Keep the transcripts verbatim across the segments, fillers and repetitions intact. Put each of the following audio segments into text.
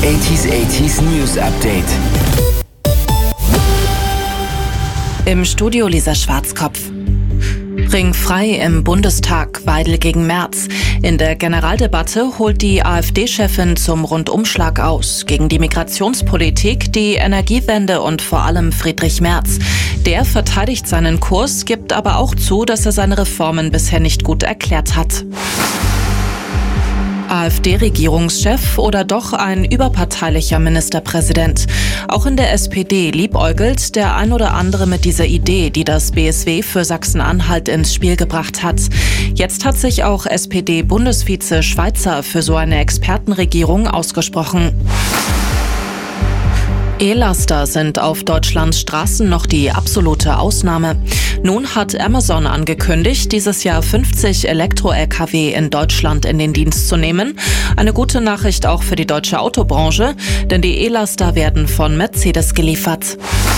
achtziger achtziger News Update. Im Studio Lisa Schwarzkopf. Ringfrei im Bundestag, Weidel gegen Merz. In der Generaldebatte holt die AfD-Chefin zum Rundumschlag aus. Gegen die Migrationspolitik, die Energiewende und vor allem Friedrich Merz. Der verteidigt seinen Kurs, gibt aber auch zu, dass er seine Reformen bisher nicht gut erklärt hat. AfD-Regierungschef oder doch ein überparteilicher Ministerpräsident? Auch in der S P D liebäugelt der ein oder andere mit dieser Idee, die das B S W für Sachsen-Anhalt ins Spiel gebracht hat. Jetzt hat sich auch S P D-Bundesvize Schweizer für so eine Expertenregierung ausgesprochen. E-Laster sind auf Deutschlands Straßen noch die absolute Ausnahme. Nun hat Amazon angekündigt, dieses Jahr fünfzig Elektro-L K W in Deutschland in den Dienst zu nehmen. Eine gute Nachricht auch für die deutsche Autobranche, denn die E-Laster werden von Mercedes geliefert.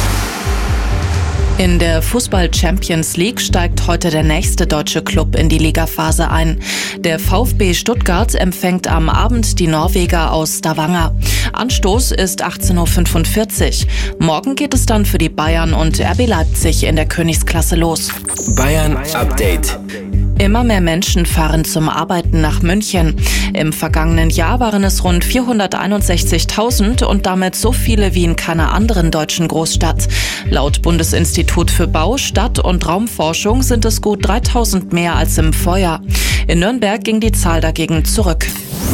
In der Fußball-Champions League steigt heute der nächste deutsche Club in die Ligaphase ein. Der VfB Stuttgart empfängt am Abend die Norweger aus Stavanger. Anstoß ist achtzehn Uhr fünfundvierzig. Morgen geht es dann für die Bayern und R B Leipzig in der Königsklasse los. Bayern Update. Immer mehr Menschen fahren zum Arbeiten nach München. Im vergangenen Jahr waren es rund vierhunderteinundsechzigtausend und damit so viele wie in keiner anderen deutschen Großstadt. Laut Bundesinstitut für Bau, Stadt- und Raumforschung sind es gut dreitausend mehr als im Vorjahr. In Nürnberg ging die Zahl dagegen zurück.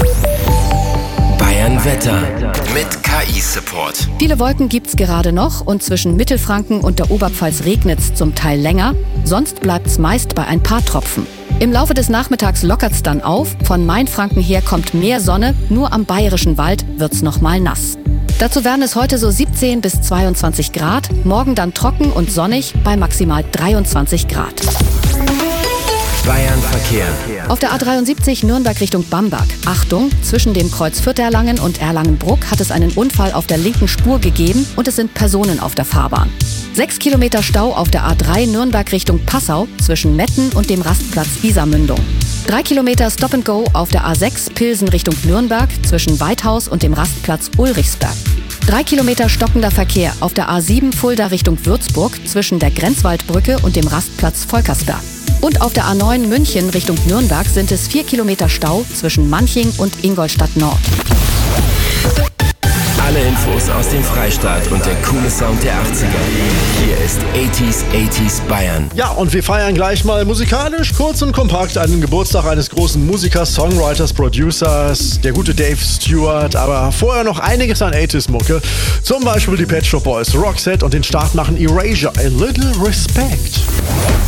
Bayern Wetter mit K I-Support. Viele Wolken gibt's gerade noch und zwischen Mittelfranken und der Oberpfalz regnet's zum Teil länger. Sonst bleibt's meist bei ein paar Tropfen. Im Laufe des Nachmittags lockert's dann auf. Von Mainfranken her kommt mehr Sonne. Nur am Bayerischen Wald wird's noch mal nass. Dazu werden es heute so siebzehn bis zweiundzwanzig Grad. Morgen dann trocken und sonnig bei maximal dreiundzwanzig Grad. Bayern Verkehr. Auf der A dreiundsiebzig Nürnberg Richtung Bamberg. Achtung, zwischen dem Kreuz Fürth-Erlangen und Erlangen-Bruck hat es einen Unfall auf der linken Spur gegeben und es sind Personen auf der Fahrbahn. Sechs Kilometer Stau auf der A drei Nürnberg Richtung Passau zwischen Metten und dem Rastplatz Isarmündung. Drei Kilometer Stop and Go auf der A sechs Pilsen Richtung Nürnberg zwischen Weithaus und dem Rastplatz Ulrichsberg. Drei Kilometer stockender Verkehr auf der A sieben Fulda Richtung Würzburg zwischen der Grenzwaldbrücke und dem Rastplatz Volkersberg. Und auf der A neun München Richtung Nürnberg sind es vier Kilometer Stau zwischen Manching und Ingolstadt Nord. Alle Infos aus dem Freistaat und der coole Sound der achtziger. Hier ist achtziger achtziger Bayern. Ja, und wir feiern gleich mal musikalisch, kurz und kompakt, einen Geburtstag eines großen Musikers, Songwriters, Producers, der gute Dave Stewart. Aber vorher noch einiges an achtziger-Mucke. Zum Beispiel die Pet Shop Boys, Roxette und den Start machen Erasure, A Little Respect.